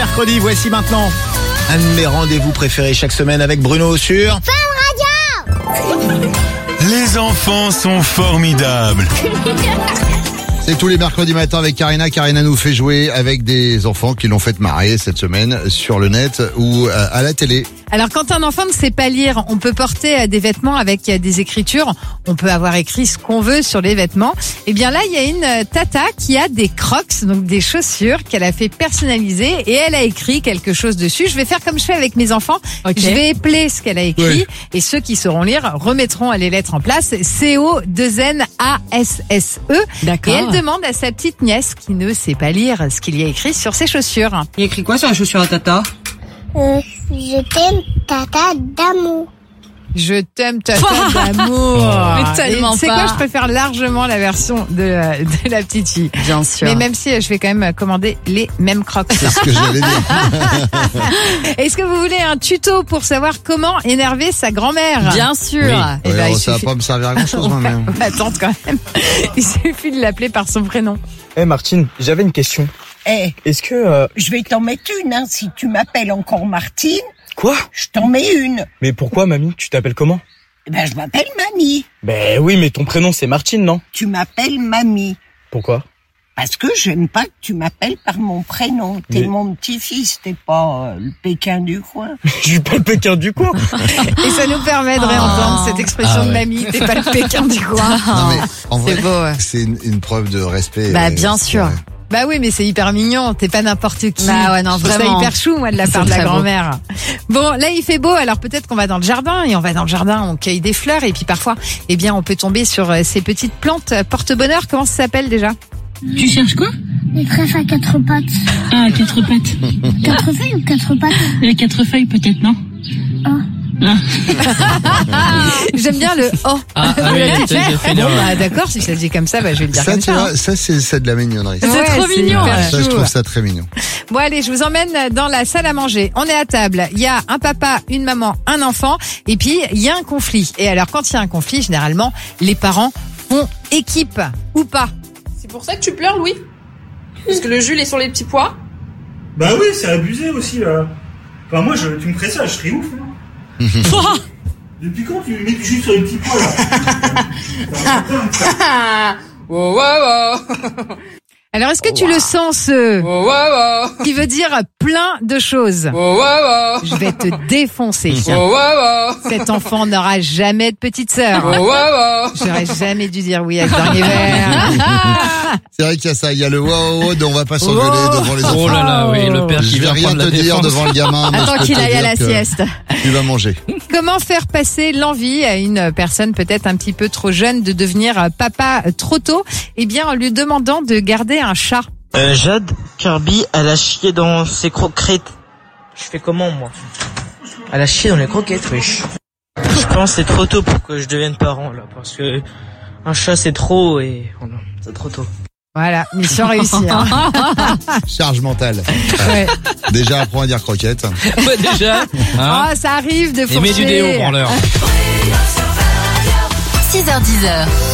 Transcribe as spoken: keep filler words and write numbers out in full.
mercredi, voici maintenant un de mes rendez-vous préférés chaque semaine avec Bruno sur Fun Radio. Les enfants sont formidables. C'est tous les mercredis matins avec Karina. Karina nous fait jouer avec des enfants qui l'ont fait marrer cette semaine sur le net ou à la télé. Alors quand un enfant ne sait pas lire, on peut porter des vêtements avec des écritures. On peut avoir écrit ce qu'on veut sur les vêtements. Et bien là, il y a une tata qui a des Crocs, donc des chaussures qu'elle a fait personnaliser et elle a écrit quelque chose dessus. Je vais faire comme je fais avec mes enfants. Okay. Je vais épeler ce qu'elle a écrit oui. Et ceux qui sauront lire remettront les lettres en place. C O deux N A S S E. D'accord. Et elle demande à sa petite nièce qui ne sait pas lire ce qu'il y a écrit sur ses chaussures. Il y a écrit quoi sur la chaussure à tata? Euh, je t'aime, tata d'amour. Je t'aime, tata d'amour. Mais tellement c'est pas. quoi, je préfère largement la version de, de la petite fille. Bien sûr. Mais même si je vais quand même commander les mêmes Crocs. C'est ce que j'allais dire. Est-ce que vous voulez un tuto pour savoir comment énerver sa grand-mère? Bien sûr. Oui. Eh Ouais, ben, alors, il ça suffit... va pas me servir à grand chose, on même. va attendre quand même. Il suffit de l'appeler par son prénom. Eh hey Martine, j'avais une question. Eh, hey, est-ce que... Euh... je vais t'en mettre une, hein. Si tu m'appelles encore Martine... Quoi? Je t'en mets une. Mais pourquoi, mamie? Tu t'appelles comment? Eh ben, je m'appelle Mamie. Ben oui, mais ton prénom, c'est Martine, non? Tu m'appelles Mamie. Pourquoi? Parce que j'aime pas que tu m'appelles par mon prénom. T'es mais... mon petit-fils, t'es pas euh, le Pékin du coin. Je suis pas le Pékin du coin. Et ça nous permet de réentendre oh. cette expression ah, ouais. de mamie, t'es pas le Pékin du coin. Non, mais en vrai, c'est beau. Ouais. C'est une, une preuve de respect. Bah, bien sûr. Ouais. Bah oui, mais c'est hyper mignon. T'es pas n'importe qui. Bah ouais, non, vraiment. C'est hyper chou, moi, de la part de la grand-mère. Beau. Bon, là, il fait beau. Alors peut-être qu'on va dans le jardin et on va dans le jardin, on cueille des fleurs et puis parfois, eh bien, on peut tomber sur ces petites plantes porte-bonheur. Comment ça s'appelle déjà? Tu cherches quoi? Les trèfles à quatre pattes. Ah, quatre pattes. Quatre feuilles ou quatre pattes? Les quatre feuilles, peut-être, non? Ah. Ah. J'aime bien le oh. Ah, ah oui, bon, bah, d'accord, si ça se dit comme ça, bah, je vais le dire ça, comme tu ça. vois, hein. Ça, c'est, c'est de la mignonnerie. C'est ouais, trop c'est mignon. Ça, je trouve ça très mignon. Bon, allez, je vous emmène dans la salle à manger. On est à table. Il y a un papa, une maman, un enfant. Et puis, il y a un conflit. Et alors, quand il y a un conflit, généralement, les parents font équipe. Ou pas. C'est pour ça que tu pleures, Louis? Parce que le Jules est sur les petits pois? Bah oui, c'est abusé aussi, là. Enfin, moi, je, tu me ferais ça, je serais ouf, hein. Depuis quand tu mets du jus sur les petits pois, là? Wow, wow, wow. Alors, est-ce que tu wow. le sens, ce wow, wow, wow. qui veut dire plein de choses? Wow, wow, wow. Je vais te défoncer. Wow, wow, wow. Cet enfant n'aura jamais de petite sœur. Wow, wow, wow. J'aurais jamais dû dire oui à ce dernier verre. C'est vrai qu'il y a ça, il y a le wow, wow, on va pas s'engueuler oh. devant les enfants. Oh là là, oui, le père qui je vais vient rien prendre te la dire défense. devant le gamin. Attends qu'il aille à la sieste. Tu vas manger. Comment faire passer l'envie à une personne peut-être un petit peu trop jeune de devenir papa trop tôt? Eh bien, en lui demandant de garder un chat. Euh, Jade, Kirby, elle a chié dans ses croquettes. Je fais comment, moi? Elle a chié dans les croquettes, wesh. Je pense que c'est trop tôt pour que je devienne parent, là, parce que un chat, c'est trop et voilà, c'est trop tôt. Voilà, mission réussie. Hein. Charge mentale. Ouais. Déjà, apprends à dire croquette. Ouais, déjà. Hein oh, ça arrive de fourcher. Et mets du déo, branleur. six heures dix.